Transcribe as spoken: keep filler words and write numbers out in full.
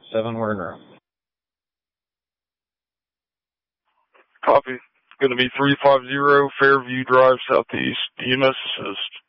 seven, we're in route. Copy. Going to be three five zero Fairview Drive Southeast. E M S assist.